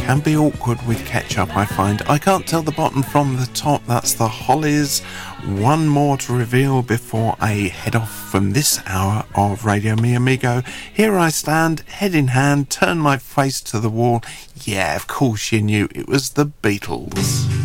can be awkward with ketchup, I find. I can't tell the bottom from the top. That's the Hollies. One more to reveal before I head off from this hour of Radio Mi Amigo. Here I stand, head in hand, turn my face to the wall. Yeah, of course you knew it was the Beatles.